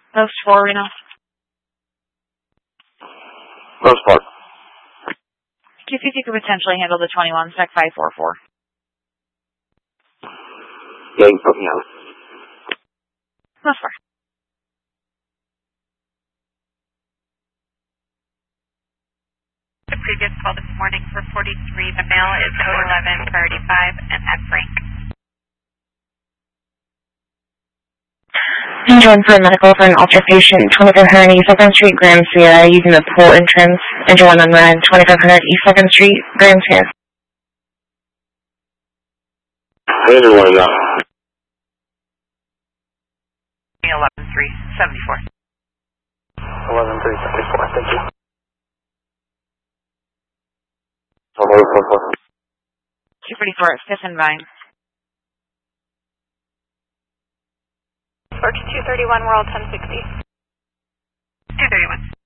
Post 4, Reno. Post 4. QCC could potentially handle the 21, Sec 544. Yeah, you put me out. Post 4. The previous call this morning for 43, the male is 011, priority 5, and at Frank. Engine for medical for an altered patient, 2500 East 2nd Street, Grand Sierra, using the pool entrance. Engine 1 on red, 2500 East 2nd Street, Grand Sierra. Engine 1 now. 11-3, 74. 11-3, 74, thank you. 244 at 5th and Vine. 4231, we're all 1060. 231.